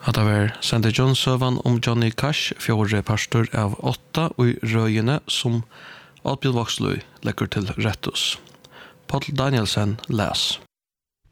Hatta var Sandy Jones-søvan om Johnny Cash, fjore pastor av 8 og røyene som Alpjøl Voksløy legger til rettus. Paul Danielsen les.